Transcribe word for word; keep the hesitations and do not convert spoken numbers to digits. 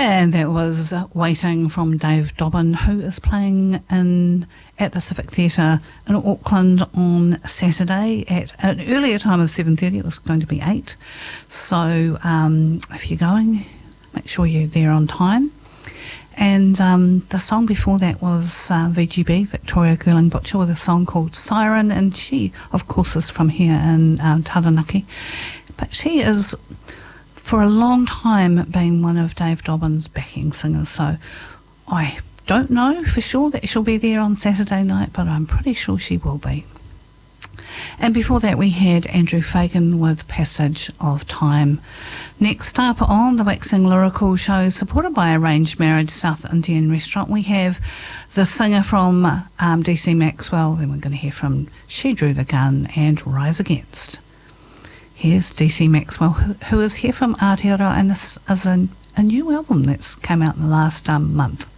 And that was uh, Waiting from Dave Dobbyn, who is playing in at the Civic Theatre in Auckland on Saturday at an earlier time of seven thirty. It was going to be eight. So um, if you're going, make sure you're there on time. And um, the song before that was uh, V G B, Victoria Girling Butcher, with a song called Siren, and she, of course, is from here in um, Taranaki. But she is, for a long time, been one of Dave Dobbyn's backing singers, so I don't know for sure that she'll be there on Saturday night, but I'm pretty sure she will be. And before that we had Andrew Fagan with Passage of Time. Next up on the Waxing Lyrical Show, supported by Arranged Marriage South Indian Restaurant, we have the singer from um, D C Maxwell, then we're going to hear from She Drew the Gun and Rise Against. Here's D C Maxwell, who, who is here from Aotearoa, and this is a, a new album that's come out in the last um, month.